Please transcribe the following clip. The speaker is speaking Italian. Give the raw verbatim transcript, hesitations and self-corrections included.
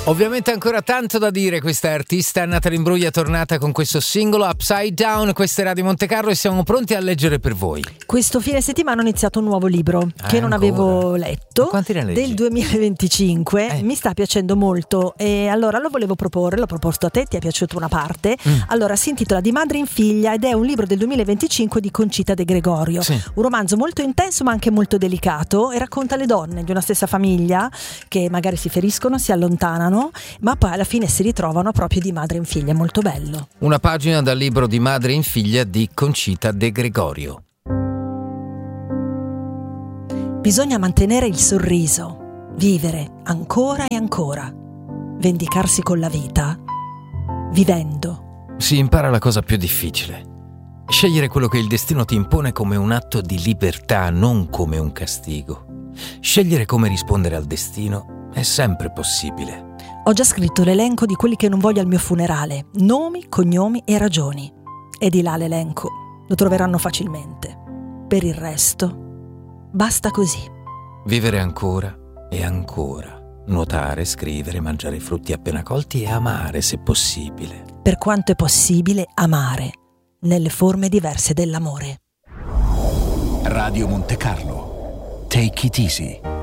Ovviamente ancora tanto da dire. Questa artista Natalie Imbruglia è tornata con questo singolo Upside Down. Questa è Radio Monte Carlo e siamo pronti a leggere per voi. Questo fine settimana ho iniziato un nuovo libro ah, che non ancora? avevo letto. Ma quanti ne leggi? Del duemilaventicinque. Eh. Mi sta piacendo molto e allora lo volevo proporre, l'ho proposto a te, ti è piaciuta una parte. Mm. Allora si intitola Di madre in figlia ed è un libro del duemilaventicinque di Concita De Gregorio. Sì. Un romanzo molto intenso ma anche molto delicato e racconta le donne di una stessa famiglia che magari si feriscono, si allontanano, ma poi alla fine si ritrovano proprio di madre in figlia. È molto bello. Una pagina dal libro Di madre in figlia di Concita De Gregorio. Bisogna mantenere il sorriso, vivere ancora e ancora, vendicarsi con la vita, vivendo. Si impara la cosa più difficile. Scegliere quello che il destino ti impone come un atto di libertà, non come un castigo. Scegliere come rispondere al destino è sempre possibile. Ho già scritto l'elenco di quelli che non voglio al mio funerale, nomi, cognomi e ragioni. E di là l'elenco lo troveranno facilmente. Per il resto, basta così. Vivere ancora e ancora. Nuotare, scrivere, mangiare frutti appena colti e amare se possibile. Per quanto è possibile amare, nelle forme diverse dell'amore. Radio Monte Carlo. Take it easy.